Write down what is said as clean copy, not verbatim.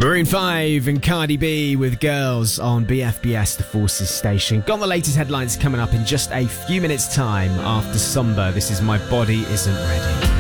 Maroon 5 and Cardi B with Girls on BFBS, the Forces station. Got the latest headlines coming up in just a few minutes' time after Somber. This is My Body Isn't Ready.